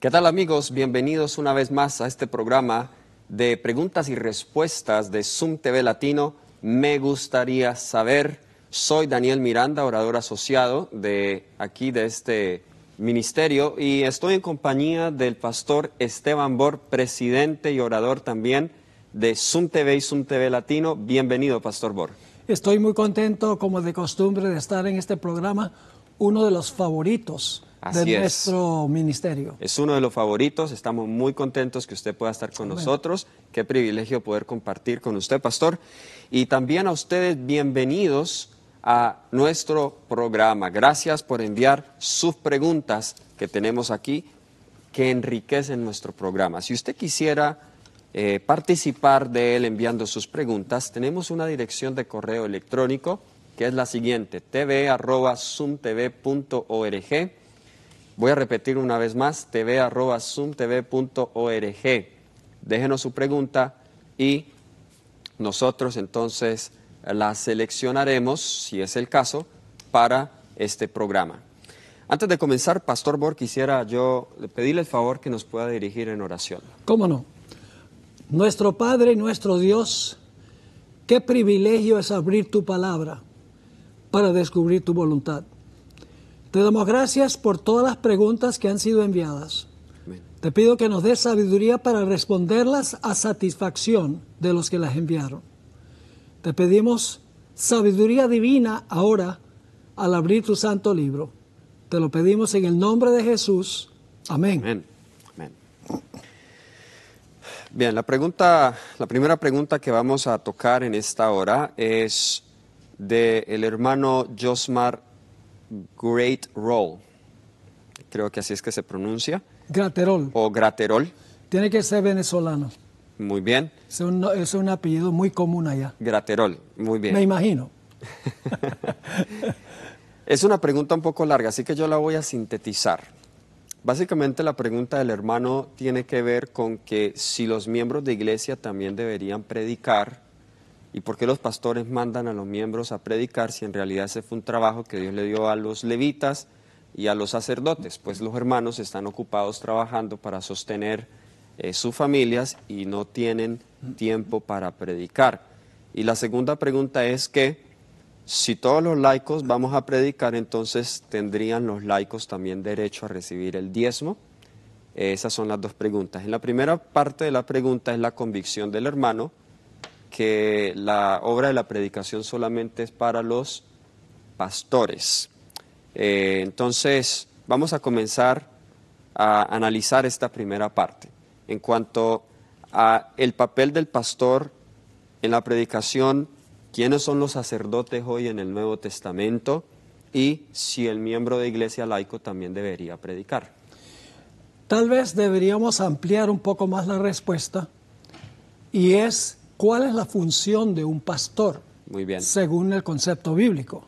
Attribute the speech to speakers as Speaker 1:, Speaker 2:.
Speaker 1: ¿Qué tal, amigos? Bienvenidos una vez más a este programa de preguntas y respuestas de Zoom TV Latino. Me gustaría saber, soy Daniel Miranda, orador asociado de aquí de este ministerio, y estoy en compañía del pastor Esteban Bor, presidente y orador también de Zoom TV y Zoom TV Latino. Bienvenido, pastor Bor.
Speaker 2: Estoy muy contento, como de costumbre, de estar en este programa, uno de los favoritos de nuestro ministerio.
Speaker 1: Es uno de los favoritos, estamos muy contentos que usted pueda estar con nosotros. Qué privilegio poder compartir con usted, pastor. Y también a ustedes, bienvenidos a nuestro programa. Gracias por enviar sus preguntas que tenemos aquí, que enriquecen nuestro programa. Si usted quisiera participar de él enviando sus preguntas, tenemos una dirección de correo electrónico que es la siguiente: tv@zoomtv.org. Voy a repetir una vez más: tv@zoomtv.org. Déjenos su pregunta y nosotros entonces la seleccionaremos, si es el caso, para este programa. Antes de comenzar, pastor Bor, quisiera yo pedirle el favor que nos pueda dirigir en oración.
Speaker 2: ¿Cómo no? Nuestro Padre y nuestro Dios, qué privilegio es abrir tu palabra para descubrir tu voluntad. Te damos gracias por todas las preguntas que han sido enviadas.
Speaker 1: Amén.
Speaker 2: Te pido que nos des sabiduría para responderlas a satisfacción de los que las enviaron. Te pedimos sabiduría divina ahora al abrir tu santo libro. Te lo pedimos en el nombre de Jesús. Amén.
Speaker 1: Amén. Amén. Bien, la primera pregunta que vamos a tocar en esta hora es del hermano Josmar Great Roll. Creo que así es que se pronuncia.
Speaker 2: Graterol.
Speaker 1: O Graterol.
Speaker 2: Tiene que ser venezolano.
Speaker 1: Muy bien.
Speaker 2: Es un apellido muy común allá.
Speaker 1: Graterol, muy bien.
Speaker 2: Me imagino.
Speaker 1: Es una pregunta un poco larga, así que yo la voy a sintetizar. Básicamente la pregunta del hermano tiene que ver con que si los miembros de iglesia también deberían predicar, y por qué los pastores mandan a los miembros a predicar si en realidad ese fue un trabajo que Dios le dio a los levitas y a los sacerdotes, pues los hermanos están ocupados trabajando para sostener sus familias y no tienen tiempo para predicar. Y la segunda pregunta es que si todos los laicos vamos a predicar, entonces ¿tendrían los laicos también derecho a recibir el diezmo? Esas son las dos preguntas. En la primera parte de la pregunta es la convicción del hermano, que la obra de la predicación solamente es para los pastores. Entonces, vamos a comenzar a analizar esta primera parte. En cuanto a el papel del pastor en la predicación, quiénes son los sacerdotes hoy en el Nuevo Testamento y si el miembro de iglesia laico también debería predicar.
Speaker 2: Tal vez deberíamos ampliar un poco más la respuesta, y es: ¿cuál es la función de un pastor?
Speaker 1: Muy bien.
Speaker 2: Según el concepto bíblico.